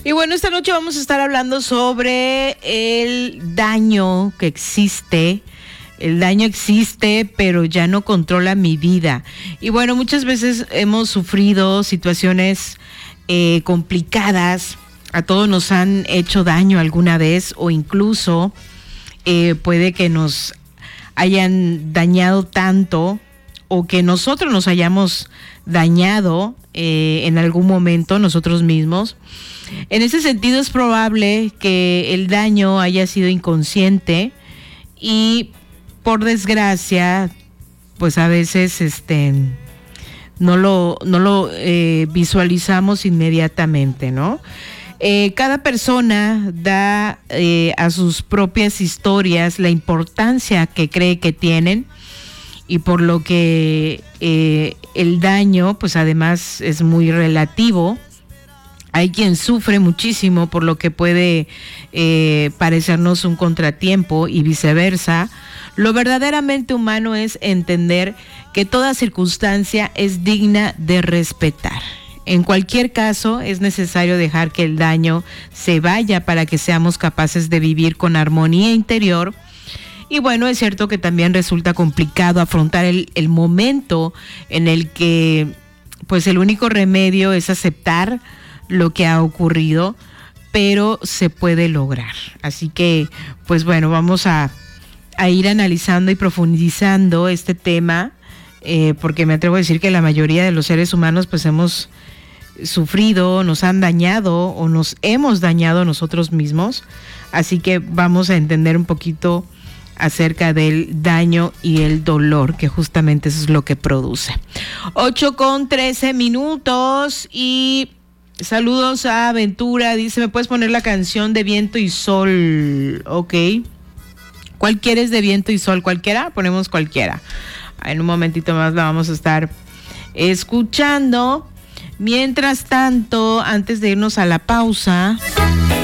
Y bueno, esta noche vamos a estar hablando sobre el daño que existe. El daño existe, pero ya no controla mi vida. Y bueno, muchas veces hemos sufrido situaciones complicadas. A todos nos han hecho daño alguna vez, o incluso puede que nos hayan dañado tanto, o que nosotros nos hayamos dañado en algún momento nosotros mismos. En ese sentido, es probable que el daño haya sido inconsciente y, por desgracia, pues a veces no lo visualizamos inmediatamente, ¿no? Cada persona da a sus propias historias la importancia que cree que tienen, y por lo que el daño, pues además es muy relativo. Hay quien sufre muchísimo por lo que puede parecernos un contratiempo y viceversa. Lo verdaderamente humano es entender que toda circunstancia es digna de respetar. En cualquier caso, es necesario dejar que el daño se vaya para que seamos capaces de vivir con armonía interior. Y bueno, es cierto que también resulta complicado afrontar el momento en el que pues el único remedio es aceptar lo que ha ocurrido, pero se puede lograr. Así que, pues bueno, vamos a ir analizando y profundizando este tema, porque me atrevo a decir que la mayoría de los seres humanos pues hemos sufrido, nos han dañado o nos hemos dañado nosotros mismos. Así que vamos a entender un poquito acerca del daño y el dolor, que justamente eso es lo que produce. 8:13 y saludos a Ventura. Dice, ¿me puedes poner la canción de Viento y Sol? Ok. ¿Cuál quieres de Viento y Sol? ¿Cualquiera? Ponemos cualquiera. En un momentito más la vamos a estar escuchando. Mientras tanto, antes de irnos a la pausa,